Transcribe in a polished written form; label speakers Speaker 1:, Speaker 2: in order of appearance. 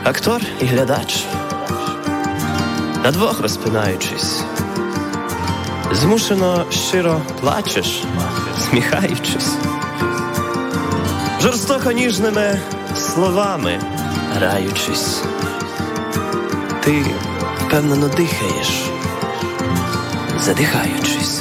Speaker 1: Актор і глядач, на двох розпинаючись, змушено щиро плачеш, сміхаючись, жорстоко ніжними словами граючись. Ти впевнено дихаєш, задихаючись.